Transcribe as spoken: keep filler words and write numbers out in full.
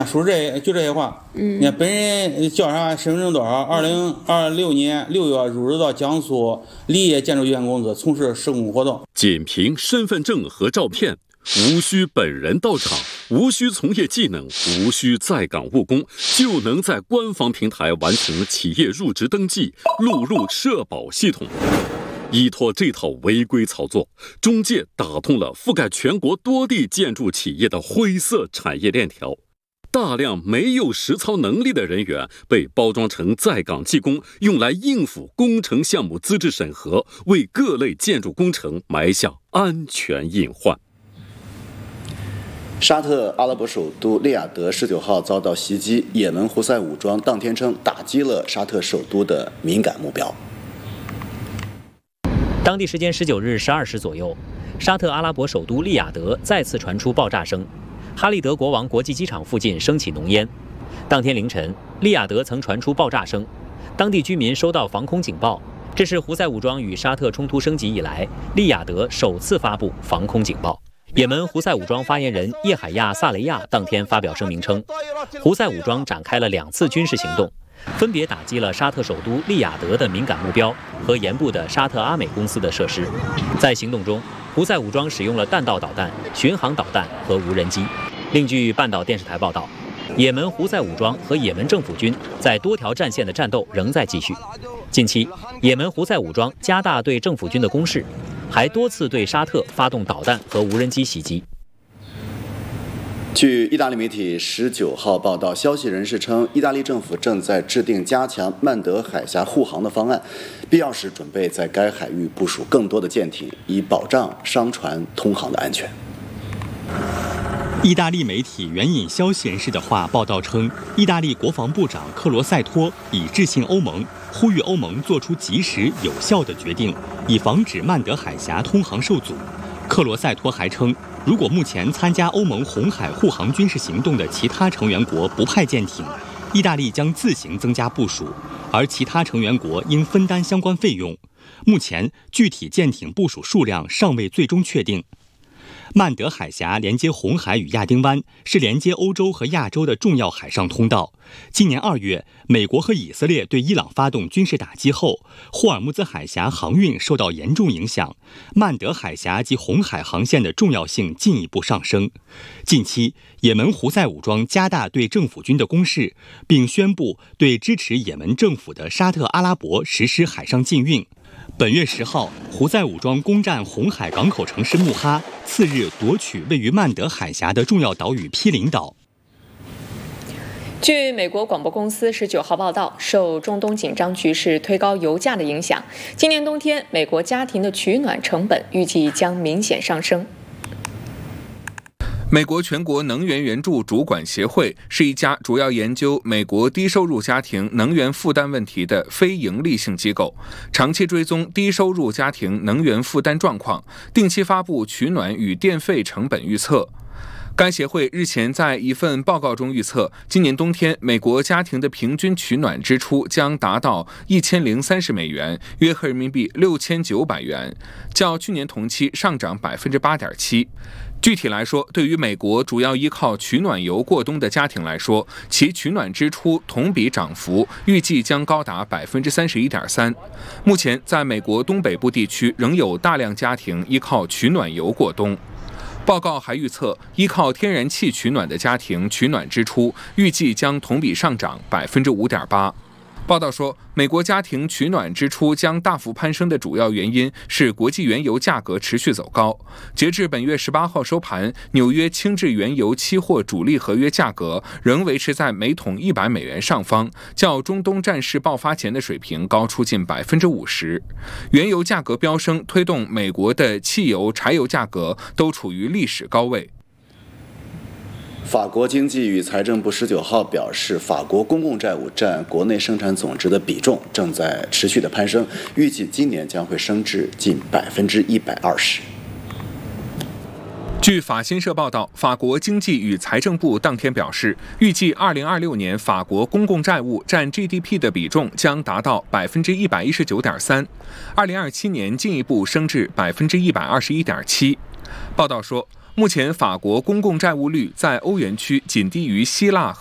说这就这些话。嗯，你看本人叫啥？身份证多少？二零二六年六月入职到江苏立业建筑有限公司，从事施工活动。 仅凭身份证和照片，无需本人到场，无需从业技能，无需在岗务工，就能在官方平台完成企业入职登记，录入社保系统。依托这套违规操作，中介打通了覆盖全国多地建筑企业的灰色产业链条。大量没有实操能力的人员被包装成在岗技工，用来应付工程项目资质审核，为各类建筑工程埋下安全隐患。 沙特阿拉伯首都利雅得十九号遭到袭击，也门胡塞武装当天称打击了沙特首都的敏感目标。 当地时间十九日十二时左右，沙特阿拉伯首都利雅得再次传出爆炸声，哈利德国王国际机场附近升起浓烟。当天凌晨，利雅得曾传出爆炸声，当地居民收到防空警报。这是胡塞武装与沙特冲突升级以来，利雅得首次发布防空警报。也门胡塞武装发言人叶海亚·萨雷亚当天发表声明称，胡塞武装展开了两次军事行动，分别打击了沙特首都利雅得的敏感目标和沿部的沙特阿美公司的设施。在行动中，胡塞武装使用了弹道导弹、巡航导弹和无人机。另据半岛电视台报道，也门胡塞武装和也门政府军在多条战线的战斗仍在继续。近期，也门胡塞武装加大对政府军的攻势，还多次对沙特发动导弹和无人机袭击。 据意大利媒体十九号报道，消息人士称，意大利政府正在制定加强曼德海峡护航的方案，必要时准备在该海域部署更多的舰艇，以保障商船通航的安全。 意大利媒体援引消息人士的话报道称，意大利国防部长克罗塞托已致信欧盟，呼吁欧盟做出及时有效的决定，以防止曼德海峡通航受阻。克罗塞托还称，如果目前参加欧盟红海护航军事行动的其他成员国不派舰艇，意大利将自行增加部署，而其他成员国应分担相关费用。目前具体舰艇部署数量尚未最终确定。曼德海峡连接红海与亚丁湾，是连接欧洲和亚洲的重要海上通道。今年二月，美国和以色列对伊朗发动军事打击后，霍尔木兹海峡航运受到严重影响，曼德海峡及红海航线的重要性进一步上升。近期，也门胡塞武装加大对政府军的攻势，并宣布对支持也门政府的沙特阿拉伯实施海上禁运。本月十号，胡塞武装攻占红海港口城市穆哈，次日夺取位于曼德海峡的重要岛屿毗邻岛。 据美国广播公司十九号报道，受中东紧张局势推高油价的影响，今年冬天美国家庭的取暖成本预计将明显上升。 美国全国能源援助主管协会是一家主要研究美国低收入家庭能源负担问题的非营利性机构，长期追踪低收入家庭能源负担状况，定期发布取暖与电费成本预测。该协会日前在一份报告中预测，今年冬天美国家庭的平均取暖支出将达到一千零三十美元，约合人民币六千九百元，较去年同期上涨百分之八点七。具体来说，对于美国主要依靠取暖油过冬的家庭来说，其取暖支出同比涨幅预计将高达百分之三十一点三。目前，在美国东北部地区仍有大量家庭依靠取暖油过冬。报告还预测，依靠天然气取暖的家庭取暖支出预计将同比上涨百分之五点八。报道说，美国家庭取暖支出将大幅攀升的主要原因是国际原油价格持续走高。截至本月十八号收盘，纽约轻质原油期货主力合约价格仍维持在每桶一百美元上方，较中东战事爆发前的水平高出近百分之五十。原油价格飙升，推动美国的汽油、柴油价格都处于历史高位。 法国经济与财政部十九号表示，法国公共债务占国内生产总值的比重正在持续的攀升，预计今年将会升至近百分之一百二十。 据法新社报道，法国经济与财政部当天表示，预计二零二六年法国公共债务占 G D P 的比重将达到百分之一百一十九点三，二零二七年进一步升至百分之一百二十一点七。报道说， 目前，法国公共债务率在欧元区仅低于希腊